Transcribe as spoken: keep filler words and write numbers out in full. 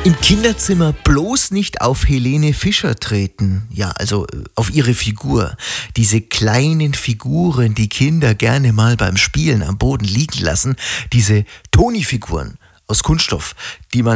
Im Kinderzimmer bloß nicht auf Helene Fischer treten. Ja, also äh, auf ihre Figur. Diese kleinen Figuren, die Kinder gerne mal beim Spielen am Boden liegen lassen. Diese Toni-Figuren aus Kunststoff, die man